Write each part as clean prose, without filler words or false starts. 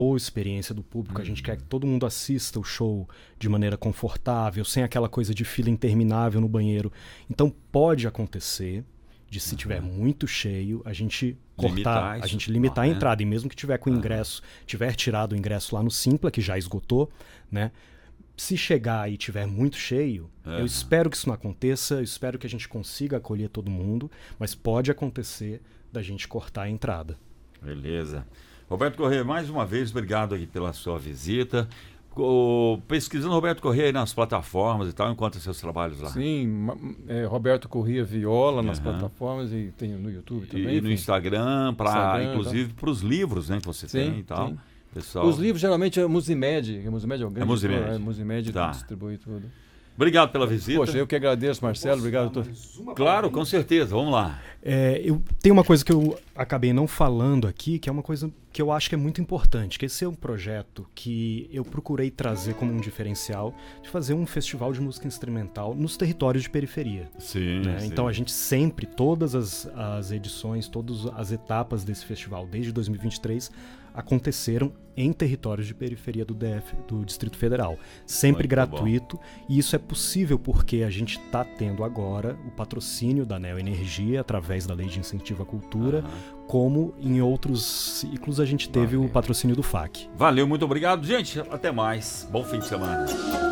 boa experiência do público, a gente quer que todo mundo assista o show de maneira confortável, sem aquela coisa de fila interminável no banheiro. Então pode acontecer de, se tiver muito cheio, a gente cortar, a gente limitar a entrada. E mesmo que tiver com o ingresso, tiver tirado o ingresso lá no Simpla, que já esgotou, né? Se chegar e tiver muito cheio, eu espero que isso não aconteça, eu espero que a gente consiga acolher todo mundo, mas pode acontecer da gente cortar a entrada. Beleza. Roberto Corrêa, mais uma vez, obrigado aí pela sua visita. Pesquisando Roberto Corrêa aí nas plataformas e tal, encontra seus trabalhos lá. Sim, Roberto Corrêa Viola nas plataformas e tem no YouTube também. E no Instagram, inclusive para os livros, né, que você tem e tal. Sim. Pessoal... Os livros geralmente é Musimed. Musimed é o grande Musimed. Musimed distribui tudo. Obrigado pela visita. Poxa, eu que agradeço, Marcelo. Obrigado. Claro, com certeza. Vamos lá. Eu tenho uma coisa que eu acabei não falando aqui, que é uma coisa que eu acho que é muito importante, que esse é um projeto que eu procurei trazer como um diferencial de fazer um festival de música instrumental nos territórios de periferia. Sim, né? sim. Então a gente sempre, todas as edições, todas as etapas desse festival, desde 2023, aconteceram em territórios de periferia do DF, do Distrito Federal. Sempre muito gratuito. Bom. E isso é possível porque a gente está tendo agora o patrocínio da Neoenergia, através da Lei de Incentivo à Cultura, como em outros ciclos a gente teve o patrocínio do FAC. Valeu, muito obrigado. Gente, até mais. Bom fim de semana.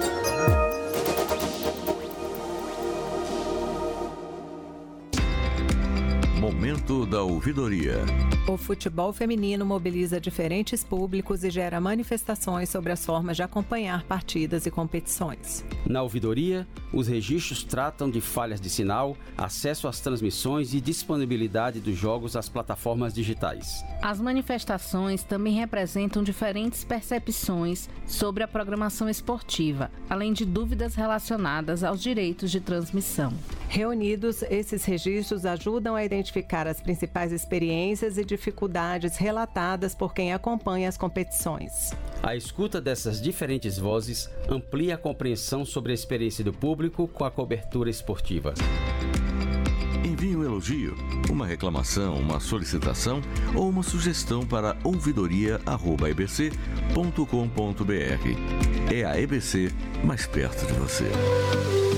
Momento da ouvidoria. O futebol feminino mobiliza diferentes públicos e gera manifestações sobre as formas de acompanhar partidas e competições. Na ouvidoria, os registros tratam de falhas de sinal, acesso às transmissões e disponibilidade dos jogos às plataformas digitais. As manifestações também representam diferentes percepções sobre a programação esportiva, além de dúvidas relacionadas aos direitos de transmissão. Reunidos, esses registros ajudam a identificar as principais experiências e dificuldades relatadas por quem acompanha as competições. A escuta dessas diferentes vozes amplia a compreensão sobre a experiência do público com a cobertura esportiva. Envie um elogio, uma reclamação, uma solicitação ou uma sugestão para ouvidoria@ebc.com.br. É a EBC mais perto de você.